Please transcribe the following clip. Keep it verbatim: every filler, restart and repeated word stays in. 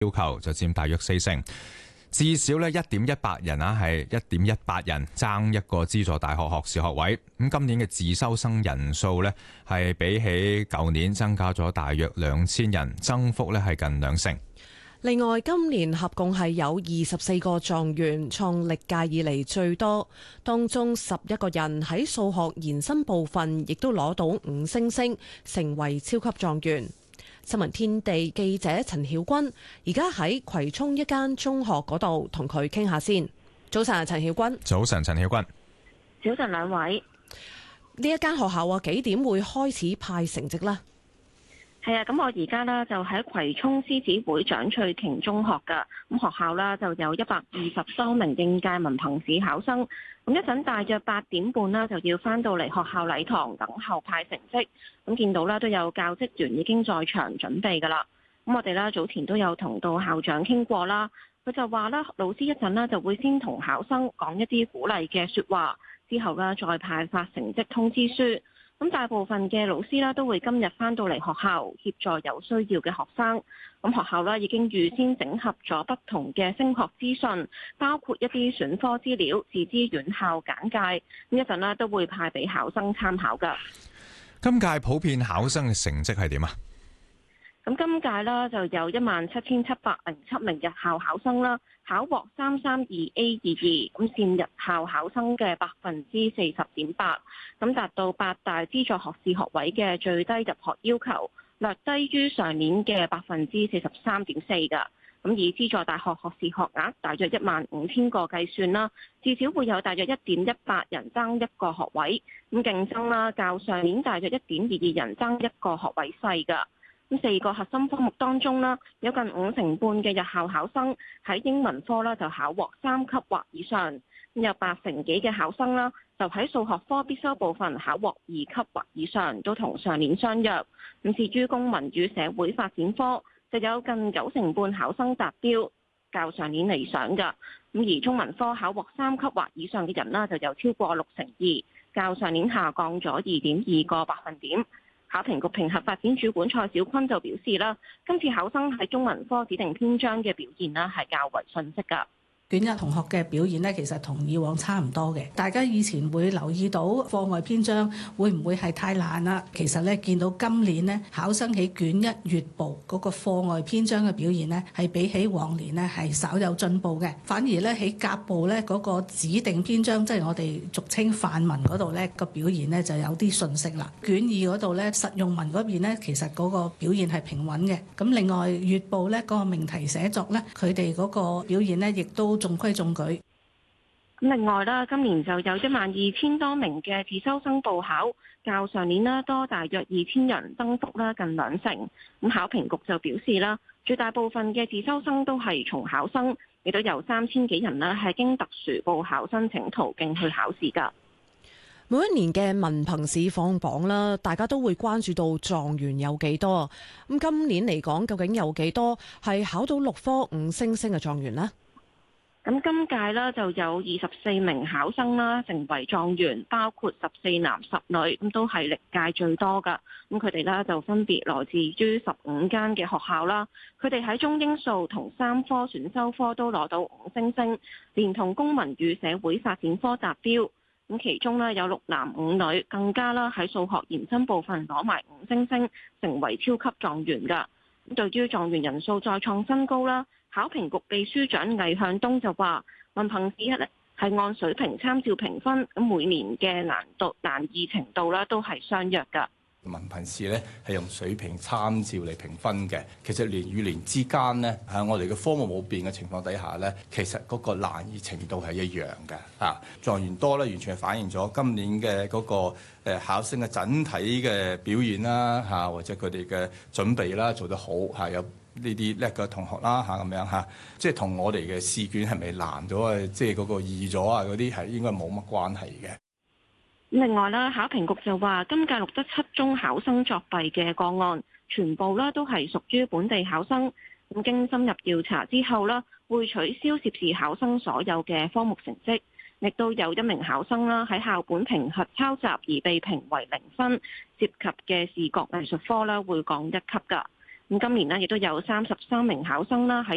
要求就佔大約四成。至少咧一點一八人啊，係一點一八人爭一個資助大學學士學位。咁今年嘅自修生人數咧係比起舊年增加咗大約兩千人，增幅咧係近兩成。 另外，今年合共係有二十四個狀元，創歷屆以嚟最多。當中十一個人喺數學延伸部分亦都攞到五星星，成為超級狀元。新聞天地記者陳曉君而家喺葵涌一間中學嗰度同佢傾下先。早晨啊，陳曉君。 早晨，陳曉君。 早晨，兩位。 呢一間學校啊，幾點會開始派成績呢？ 係啊，咁我而家呢就喺葵涌獅子會蔣翠瓊中學噶，咁學校啦就有一百二十多名應屆文憑試考生，咁一陣大約八點半啦就要翻到嚟學校禮堂等候派成績，咁見到啦都有教職員已經在場準備噶啦，咁我哋啦早前都有同到校長傾過啦，佢就話啦老師一陣啦就會先同考生講一啲鼓勵嘅說話，之後啦再派發成績通知書。咁大部分嘅老師啦都會今日返到嚟學校協助有需要嘅學生。咁學校啦已經預先整合咗不同嘅升學資訊，包括一啲選科資料、自資院校簡介。咁一陣啦都會派俾考生參考㗎。 今屆普遍考生嘅成績係點啊？ 咁今屆啦就有一萬七千七百零七名日校考生啦，考獲三三二 A 二二，咁佔日校考生嘅百分之四十點八，咁達到八大資助學士學位嘅最低入學要求，略低於上年嘅百分之四十三點四㗎。咁以資助大學學士學額大約一萬五千個計算啦，至少會有大約一點一八人爭一個學位，咁競爭啦較上年大約一點二二人爭一個學位細㗎。咁四個核心科目當中啦，有近五成半嘅日校考生喺英文科啦就考獲三級或以上，咁有八成幾嘅考生啦就喺數學科必修部分考獲二級或以上，都同上年相若。咁至於公民與社會發展科就有近九成半考生達標，較上年理想㗎。咁而中文科考獲三級或以上嘅人啦就有超過六成二，較上年下降咗二點二個百分點。考評局評核發展主管蔡小坤就表示啦，今次考生喺中文科指定篇章嘅表現啦係較為遜色㗎。 卷一同學嘅表現咧，其實同以往差唔多嘅。大家以前會留意到課外篇章會唔會係太難啦？其實咧見到今年咧考生喺卷一閱部嗰個課外篇章嘅表現咧，係比起往年咧係稍有進步嘅。反而咧喺甲部咧嗰個指定篇章，即係我哋俗稱範文嗰度咧個表現咧就有啲遜色啦。卷二嗰度咧實用文嗰邊咧，其實嗰個表現係平穩嘅。咁另外閱部咧嗰個命題寫作咧，佢哋嗰個表現咧亦都中規中矩。咁另外啦，今年就有一萬二千多名嘅自修生報考，較上年啦多大約二千人，增幅啦近兩成。咁考評局就表示啦，絕大部分嘅自修生都係重考生，亦都有三千幾人啦係經特殊報考申請途徑去考試㗎。 每一年嘅文憑試放榜啦，大家都會關注到狀元有幾多。咁今年嚟講，究竟有幾多係考到六科五星星嘅狀元呢？ 咁今屆啦就有二十四名考生啦成為狀元，包括十四男十女，咁都係歷屆最多噶。咁佢哋啦就分別來自於十五間嘅學校啦。佢哋喺中英數同三科選修科都攞到五星星，連同公民與社會發展科達標。咁其中呢有六男五女，更加啦喺數學延伸部分攞埋五星星，成為超級狀元噶。咁對於狀元人數再創新高啦。考評局秘書長魏向東就話：文憑試咧係按水平參照評分，咁每年嘅難度難易程度咧都係相若㗎。 文憑試咧係用水平參照嚟評分嘅，其實年與年之間咧喺我哋嘅科目冇變嘅情況底下咧，其實嗰個難易程度係一樣嘅。啊，狀元多咧，完全係反映咗今年嘅嗰個誒考生嘅整體嘅表現啦，嚇或者佢哋嘅準備啦做得好嚇有。呢啲叻嘅同學啦嚇咁樣嚇，即係同我哋嘅試卷係咪難咗啊？即係嗰個易咗啊？嗰啲係應該冇乜關係嘅。 另外啦，考評局就話今屆錄得七宗考生作弊嘅個案，全部啦都係屬於本地考生。咁經深入調查之後啦，會取消涉事考生所有嘅科目成績，亦都有一名考生啦喺校本評核抄襲而被評為零分，涉及嘅視覺藝術科啦會降一級㗎。咁今年呢，亦都有三十三名考生啦喺